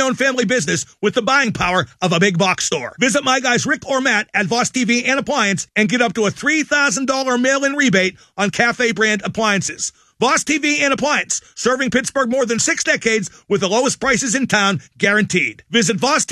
family-owned family business with the buying power of a big box store. Visit my guys Rick or Matt at Voss TV and Appliance and get up to a $3,000 mail-in rebate on Cafe brand appliances. Voss TV and Appliance, serving Pittsburgh more than 6 decades with the lowest prices in town, guaranteed. Visit Voss